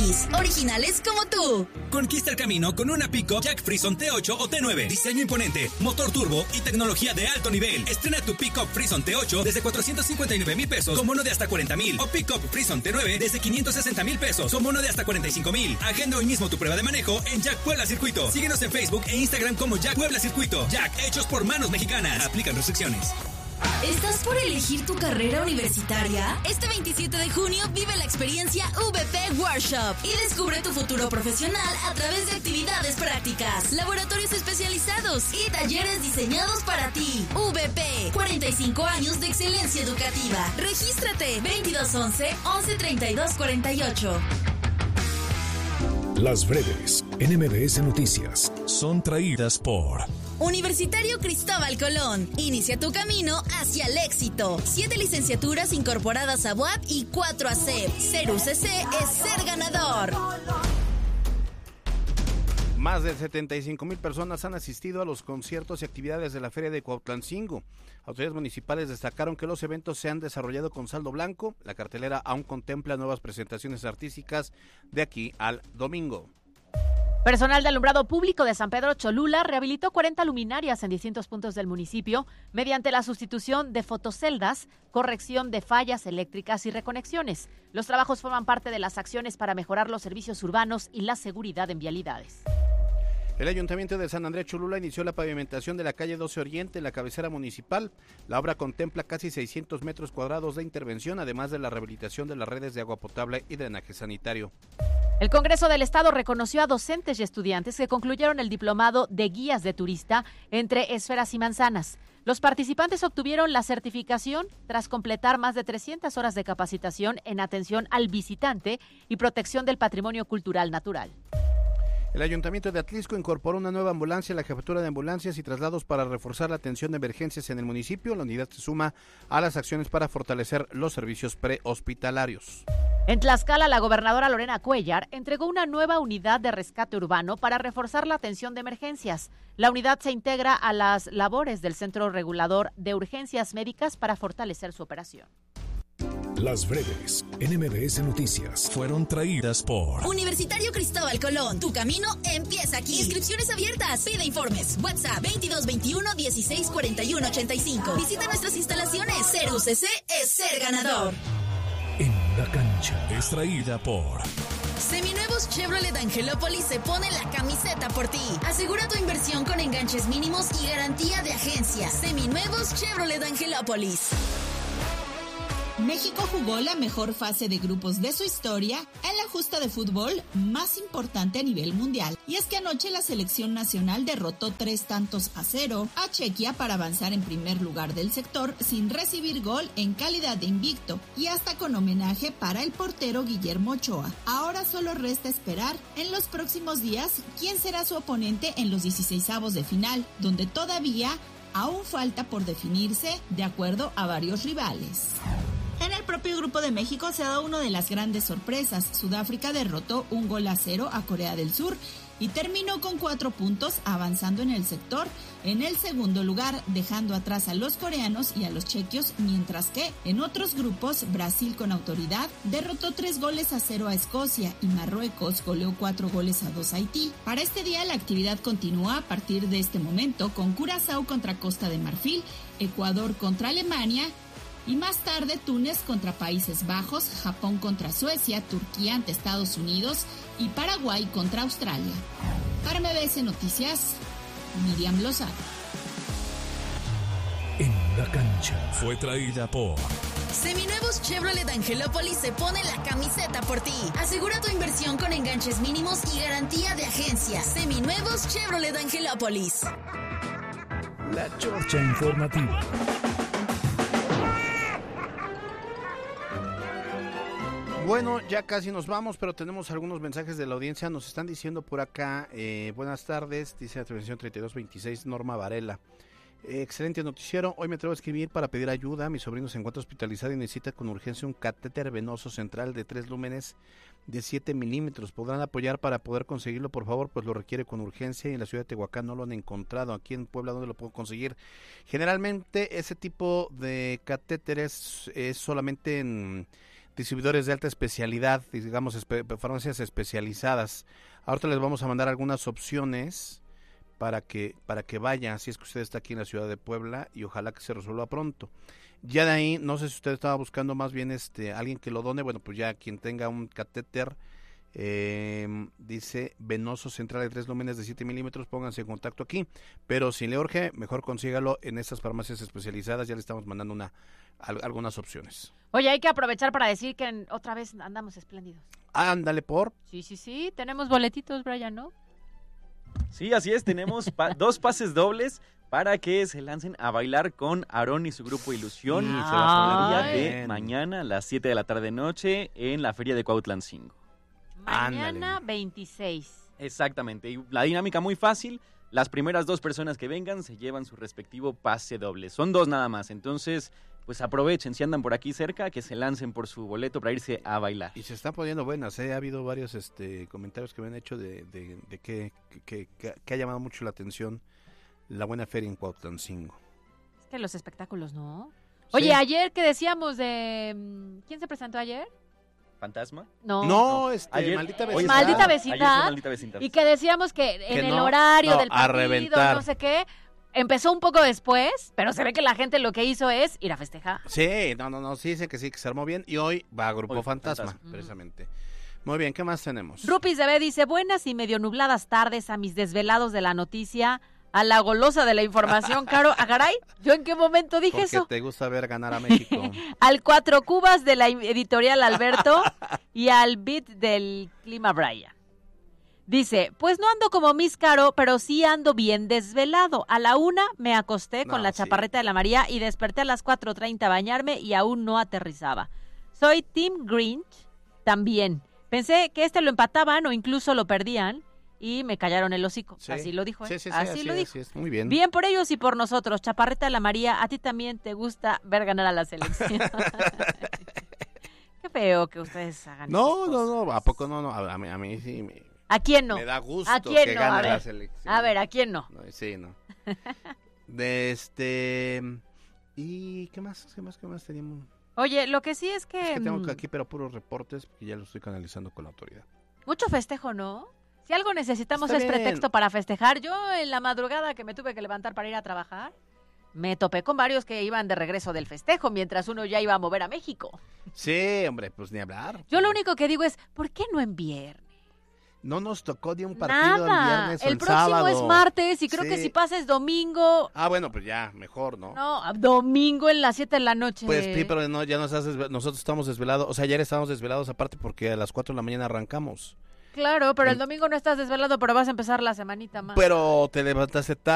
Automotriz, originales como tú. Conquista el camino con una pick-up Jack Frison T8 o T9. Diseño imponente, motor turbo y tecnología de alto nivel. Estrena tu pick-up Frison T8 desde 459,000 pesos con bono de hasta 40,000. O pick-up Frison T9 desde 560,000 pesos con bono de hasta 45,000. Agenda hoy mismo tu prueba de manejo en Jack Puebla Circuito. Síguenos en Facebook e Instagram como Jack Puebla Circuito. Jack, hechos por manos mexicanas. Aplican restricciones. ¿Estás por elegir tu carrera universitaria? Este 27 de junio vive la experiencia VP Workshop y descubre tu futuro profesional a través de actividades prácticas, laboratorios especializados y talleres diseñados para ti. VP, 45 años de excelencia educativa. Regístrate 2211 113248. Las breves en MBS Noticias son traídas por Universitario Cristóbal Colón. Inicia tu camino hacia el éxito. 7 licenciaturas incorporadas a UAP y 4 a CEP. Ser UCC es ser ganador. Más de 75,000 personas han asistido a los conciertos y actividades de la Feria de Cuautlancingo. Autoridades municipales destacaron que los eventos se han desarrollado con saldo blanco. La cartelera aún contempla nuevas presentaciones artísticas de aquí al domingo. Personal de alumbrado público de San Pedro Cholula rehabilitó 40 luminarias en distintos puntos del municipio mediante la sustitución de fotoceldas, corrección de fallas eléctricas y reconexiones. Los trabajos forman parte de las acciones para mejorar los servicios urbanos y la seguridad en vialidades. El Ayuntamiento de San Andrés Cholula inició la pavimentación de la calle 12 Oriente en la cabecera municipal. La obra contempla casi 600 metros cuadrados de intervención, además de la rehabilitación de las redes de agua potable y drenaje sanitario. El Congreso del Estado reconoció a docentes y estudiantes que concluyeron el diplomado de guías de turista entre Esferas y Manzanas. Los participantes obtuvieron la certificación tras completar más de 300 horas de capacitación en atención al visitante y protección del patrimonio cultural natural. El Ayuntamiento de Atlixco incorporó una nueva ambulancia a la Jefatura de Ambulancias y Traslados para reforzar la atención de emergencias en el municipio. La unidad se suma a las acciones para fortalecer los servicios prehospitalarios. En Tlaxcala, la gobernadora Lorena Cuellar entregó una nueva unidad de rescate urbano para reforzar la atención de emergencias. La unidad se integra a las labores del Centro Regulador de Urgencias Médicas para fortalecer su operación. Las breves en MBS Noticias fueron traídas por Universitario Cristóbal Colón. Tu camino empieza aquí. Inscripciones abiertas. Pide informes. WhatsApp 2221 16 41 85. Visita nuestras instalaciones. Ser UCC es ser ganador. En la cancha. Es traída por Seminuevos Chevrolet Angelópolis se pone la camiseta por ti. Asegura tu inversión con enganches mínimos y garantía de agencia. Seminuevos Chevrolet Angelópolis. México jugó la mejor fase de grupos de su historia en la justa de fútbol más importante a nivel mundial. Y es que anoche la selección nacional derrotó 3-0 a Chequia para avanzar en primer lugar del sector sin recibir gol en calidad de invicto y hasta con homenaje para el portero Guillermo Ochoa. Ahora solo resta esperar en los próximos días quién será su oponente en los 16avos de final, donde todavía aún falta por definirse de acuerdo a varios rivales. En el propio grupo de México se ha dado una de las grandes sorpresas. Sudáfrica derrotó 1-0 a Corea del Sur y terminó con 4 puntos, avanzando en el sector en el segundo lugar, dejando atrás a los coreanos y a los chequios, mientras que en otros grupos Brasil con autoridad derrotó 3-0 a Escocia y Marruecos goleó 4-2 a Haití. Para este día la actividad continúa a partir de este momento con Curazao contra Costa de Marfil, Ecuador contra Alemania, y más tarde Túnez contra Países Bajos, Japón contra Suecia, Turquía ante Estados Unidos y Paraguay contra Australia. Para MBS Noticias, Miriam Lozano. En la cancha fue traída por Seminuevos Chevrolet Angelópolis se pone la camiseta por ti. Asegura tu inversión con enganches mínimos y garantía de agencia. Seminuevos Chevrolet Angelópolis. La Chorcha Informativa. Bueno, ya casi nos vamos, pero tenemos algunos mensajes de la audiencia. Nos están diciendo por acá, buenas tardes, dice la televisión 3226, Norma Varela. Excelente noticiero, hoy me atrevo a escribir para pedir ayuda. Mi sobrino se encuentra hospitalizado y necesita con urgencia un catéter venoso central de 3 lúmenes de 7 milímetros. ¿Podrán apoyar para poder conseguirlo, por favor? Pues lo requiere con urgencia y en la ciudad de Tehuacán no lo han encontrado. Aquí en Puebla, ¿dónde lo puedo conseguir? Generalmente ese tipo de catéteres es solamente distribuidores de alta especialidad, digamos, farmacias especializadas. Ahorita les vamos a mandar algunas opciones para que vaya, si es que usted está aquí en la ciudad de Puebla, y ojalá que se resuelva pronto. Ya de ahí, no sé si usted estaba buscando más bien alguien que lo done, bueno, pues ya quien tenga un catéter, dice venoso central de 3 lúmenes de 7 milímetros, pónganse en contacto aquí, pero si le urge, mejor consígalo en estas farmacias especializadas, ya le estamos mandando algunas opciones. Oye, hay que aprovechar para decir que otra vez andamos espléndidos. Ándale por. Sí, tenemos boletitos, Brian, ¿no? Sí, así es, tenemos 2 pases dobles para que se lancen a bailar con Aarón y su grupo Ilusión. Sí, Se va a Ay. de mañana a las 7 de la tarde noche en la Feria de Cuautlancingo. Mañana Ándale. 26. Exactamente, y la dinámica muy fácil, las primeras 2 personas que vengan se llevan su respectivo pase doble, son 2 nada más, entonces pues aprovechen, si andan por aquí cerca, que se lancen por su boleto para irse a bailar. Y se están poniendo buenas, ha habido varios comentarios que me han hecho de que ha llamado mucho la atención la buena feria en Cuautlancingo. Es que los espectáculos, ¿no? Sí. Oye, ayer que decíamos de... ¿Quién se presentó ayer? ¿Fantasma? No, Ayer- Maldita hoy Vecindad. Maldita Ayer Vecindad. fue Maldita Vecindad. Y que decíamos que en el no, horario no, del a partido, reventar. no sé qué, empezó un poco después, pero se ve que la gente lo que hizo es ir a festejar. Sí, no, sí dice que sí, que se armó bien, y hoy va a Grupo Hoy, Fantasma, Fantasma. precisamente. Muy bien, ¿qué más tenemos? Rupis de B dice, buenas y medio nubladas tardes a mis desvelados de la noticia, a la golosa de la información, Caro. ¿A caray? ¿Yo en qué momento dije Porque eso? te gusta ver ganar a México. Al Cuatro Cubas de la editorial Alberto y al Beat del Clima Brian. Dice, pues no ando como Miss Caro, pero sí ando bien desvelado. A la 1 me acosté con No, la sí. chaparreta de la María y desperté a las 4:30 a bañarme y aún no aterrizaba. Soy Team Grinch también. Pensé que lo empataban o incluso lo perdían y me callaron el hocico. Sí. Así lo dijo, ¿eh? Sí, así lo dijo. así es. Muy bien. Bien por ellos y por nosotros. Chaparreta de la María, a ti también te gusta ver ganar a la selección. Qué feo que ustedes hagan No, esas cosas. ¿a poco no? A mí sí ¿A quién no? me da gusto ¿A quién que no? gane A la ver. selección. A ver, ¿a quién no? No, sí, no. ¿Y qué más teníamos? Oye, lo que sí es que, Es que tengo aquí pero puros reportes, porque ya lo estoy canalizando con la autoridad. mucho festejo, ¿no? Si algo necesitamos Está es bien. pretexto para festejar. Yo en la madrugada que me tuve que levantar para ir a trabajar, me topé con varios que iban de regreso del festejo, mientras uno ya iba a mover a México. Sí, hombre, pues ni hablar. Yo lo único que digo es, ¿por qué no en viernes? No nos tocó ni un partido el Nada. viernes o El el próximo sábado. es martes y creo Sí. que si pasa es domingo. Ah, bueno, pues ya, mejor, ¿no? No, domingo en las 7 de la noche. Pues sí, pero no, ya nosotros estamos desvelados, o sea, ayer estábamos desvelados aparte porque a las 4 de la mañana arrancamos. Claro, pero el domingo no estás desvelado, pero vas a empezar la semanita más. Pero te levantaste tarde.